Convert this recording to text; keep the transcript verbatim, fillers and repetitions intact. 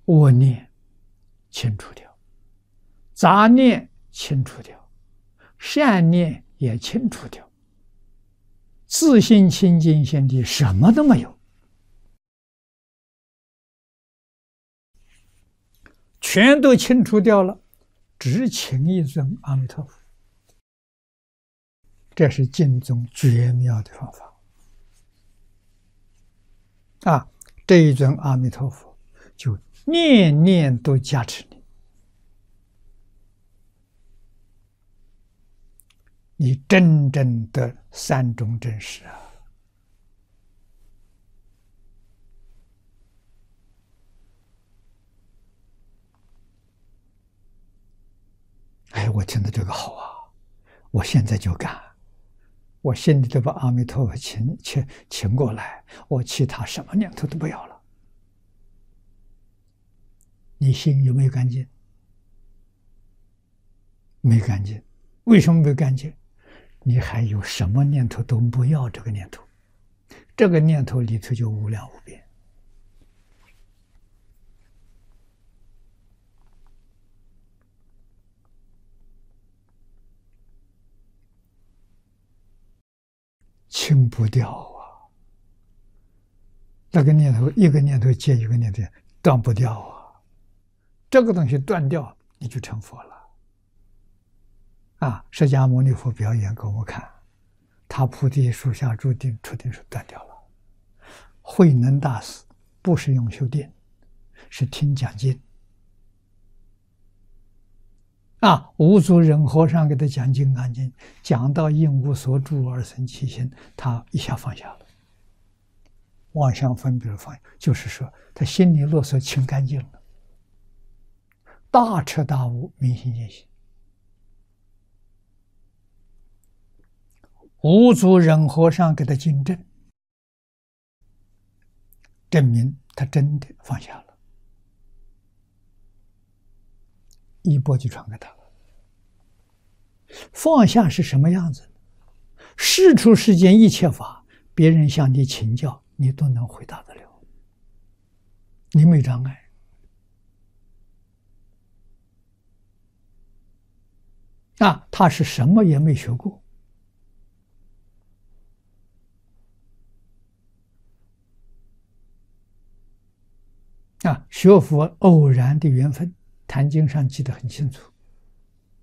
恶念清除掉，杂念清除掉，善念也清除掉，自信清净心地什么都没有，全都清除掉了，只请一尊阿弥陀佛。这是净宗绝妙的方法啊！这一尊阿弥陀佛就念念都加持你，你真正的三种真实啊！哎，我听的这个好啊，我现在就干。我心里头把阿弥陀佛请请请过来，我其他什么念头都不要了。你心有没有干净？没干净。为什么没干净？你还有什么念头都不要这个念头，这个念头里头就无量无边。清不掉啊！那个念头，一个念头接一个念头，断不掉啊！这个东西断掉，你就成佛了。啊！释迦牟尼佛表演给我们看，他菩提树下住定，出定是断掉了。慧能大师不是用修定，是听讲经。啊！无足忍和尚给他讲《金刚经》，讲到应无所住而生其心，他一下放下了，妄想分别放下，就是说他心里啰嗦清干净了，大彻大悟，明心见性。无足忍和尚给他经证，证明他真的放下了。衣钵就传给他了。放下是什么样子？世出世间一切法，别人向你请教，你都能回答得了，你没障碍。啊，他是什么也没学过，啊，学佛偶然的缘分。《坛经》上记得很清楚，